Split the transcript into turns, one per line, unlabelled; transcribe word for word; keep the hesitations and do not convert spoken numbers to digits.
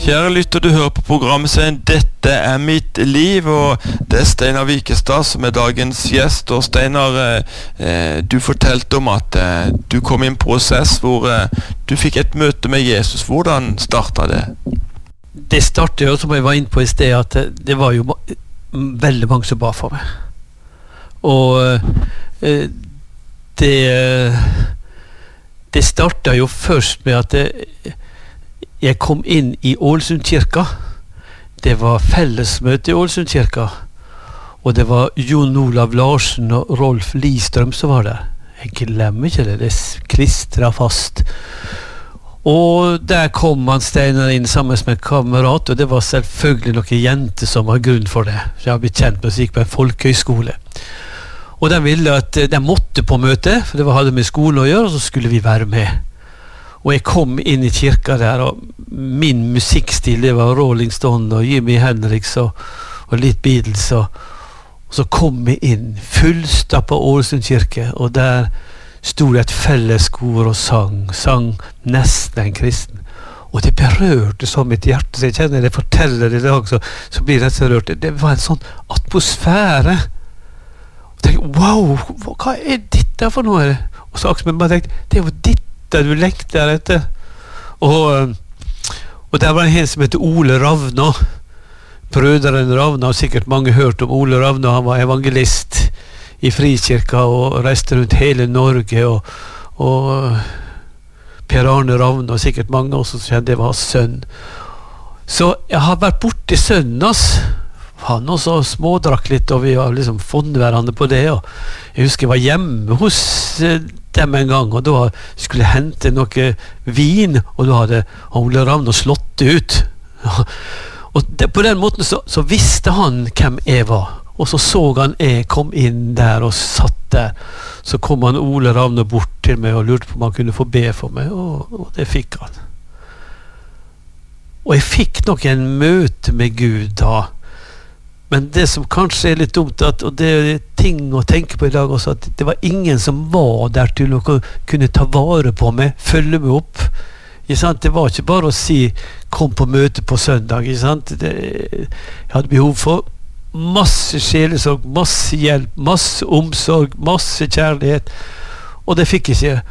Kjære lytter, du hører på programmet sin Dette er mitt liv, og det er Steinar Vikestad som er dagens gjest. Og Steinar, eh, du fortalte om at eh, du kom i en prosess hvor eh, du fikk et møte med Jesus. Hvordan startet det?
Det startet jo, som jeg var inne på i sted, at det var jo veldig mange som ba for meg. Og eh, det det startet jo først med at det, jeg kom inn i Ålesundkirka. Det var fellesmøte i Ålesundkirka, og det var Jon Olav Larsen og Rolf Listrøm som var der. Jeg glemmer ikke det, det klistret fast. Og der kom han Steinar inn sammen med en kamerat, og det var selvfølgelig noen jenter som var grunn for det. Så jeg har blitt kjent med å gikk på en folkehøyskole. Og de ville at de måtte på møte, for det hadde med skolen å gjøre, og så skulle vi være med. Og jeg kom inn i kirka der, og min musikkstil, det var Rolling Stone og Jimi Hendrix og, og litt Beatles, og, og så kom jeg inn fullstappet Ålesund kirke, og der stod et felleskor og sang, sang nesten en kristen. Og det berørte så mitt hjerte, så jeg kjenner det forteller det i dag, så, så blir det så rørt. Det var en sånn atmosfære. Og jeg tenkte, wow, hva er dette for noe? Og så akkurat bare tenkte, det er jo ditt der du lengter etter. Og, og der var en som heter Ole Ravna, brødren Ravna, og sikkert mange hørt om Ole Ravna. Han var evangelist i Frikirka og reiste rundt hele Norge, og, og Per Arne Ravna, og sikkert mange også som kjente det var hans sønn. Så jeg har vært borte i sønnen hans. Han også smådrakk litt, og vi har liksom funnet hverandre på det. Og jeg husker jeg var hjemme hos dem en gang, og da skulle jeg hente noe vin, og da hadde Ole Ravna slått det ut. Og det, på den måten så, så visste han hvem jeg var, og så så han jeg kom inn der og satt der. Så kom han Ole Ravna bort til meg og lurte på om han kunne få be for meg, og, og det fikk han. Og jeg fikk nok en møte med Gud da. Men det som kanskje er litt dumt, at, og det er ting å tenke på i dag også, at det var ingen som var der til å kunne ta vare på meg, følge meg opp. Det var ikke bare å si, kom på møte på søndag. Det, jeg hadde behov for masse sjelesorg, masse hjelp, masse omsorg, masse kjærlighet, og det fikk jeg ikke.